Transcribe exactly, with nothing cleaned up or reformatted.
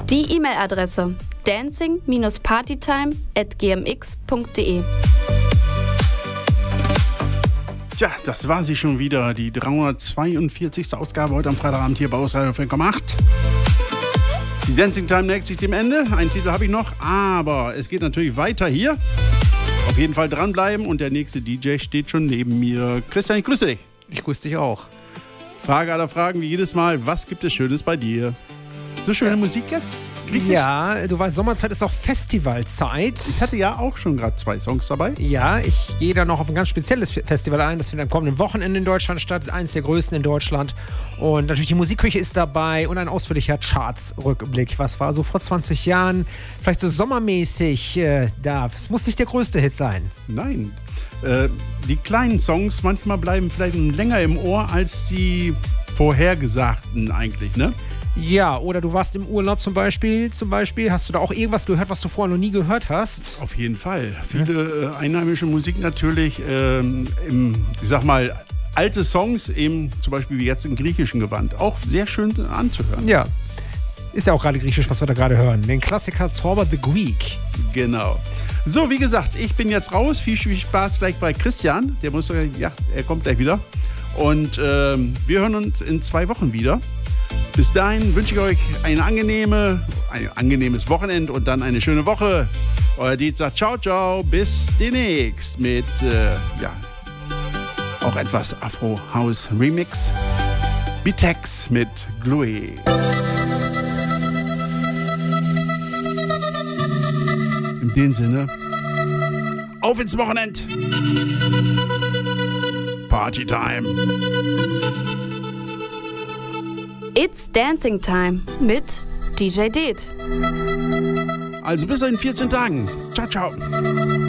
Die E-Mail-Adresse dancing partytime at g m x punkt d e. Tja, das war sie schon wieder, die dreihundertzweiundvierzigste Ausgabe heute am Freitagabend hier bei Ausradio fünf Komma acht. Die Dancing Time neigt sich dem Ende. Einen Titel habe ich noch, aber es geht natürlich weiter hier. Auf jeden Fall dranbleiben und der nächste D J steht schon neben mir. Christian, ich grüße dich. Ich grüße dich auch. Frage aller Fragen, wie jedes Mal, was gibt es Schönes bei dir? So schöne Musik jetzt? Richtig? Ja, du weißt, Sommerzeit ist auch Festivalzeit. Ich hatte ja auch schon gerade zwei Songs dabei. Ja, ich gehe da noch auf ein ganz spezielles Festival ein. Das findet am kommenden Wochenende in Deutschland statt. Eines der größten in Deutschland. Und natürlich die Musikküche ist dabei und ein ausführlicher Charts-Rückblick. Was war so vor zwanzig Jahren vielleicht so sommermäßig äh, da? Es muss nicht der größte Hit sein. Nein. Äh, die kleinen Songs manchmal bleiben vielleicht länger im Ohr als die vorhergesagten eigentlich, ne? Ja, oder du warst im Urlaub zum Beispiel, zum Beispiel. Hast du da auch irgendwas gehört, was du vorher noch nie gehört hast? Auf jeden Fall. Viele äh, einheimische Musik natürlich, ähm, im, ich sag mal, alte Songs, eben zum Beispiel wie jetzt im griechischen Gewand, auch sehr schön anzuhören. Ja, ist ja auch gerade griechisch, was wir da gerade hören. Den Klassiker Zauber the Greek. Genau. So, wie gesagt, ich bin jetzt raus. Viel, viel Spaß gleich bei Christian. Der muss, ja, er kommt gleich wieder. Und ähm, wir hören uns in zwei Wochen wieder. Bis dahin wünsche ich euch eine angenehme, ein angenehmes Wochenende und dann eine schöne Woche. Euer Diet sagt ciao, ciao, bis demnächst mit, äh, ja, auch etwas Afro-House-Remix. Bitex mit Gluey. In dem Sinne, auf ins Wochenende. Party time. It's Dancing Time mit D J Det. Also bis in vierzehn Tagen. Ciao, ciao.